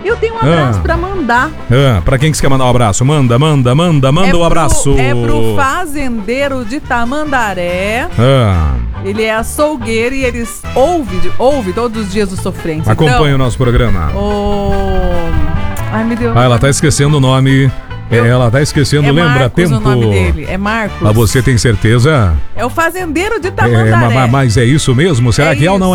Eu tenho um abraço pra mandar. Pra quem que você quer mandar um abraço? Manda um abraço. É pro fazendeiro de Tamandaré. Ele é açougueiro e eles ouve todos os dias o Sofrência. Acompanha o nosso programa. Ai, meu Deus. Ela tá esquecendo o nome. Ela tá esquecendo, lembra Marcos, tempo. O nome dele é Marcos. Mas você tem certeza? É o fazendeiro de Tamandaré. Mas é isso mesmo? Será que é ou não é?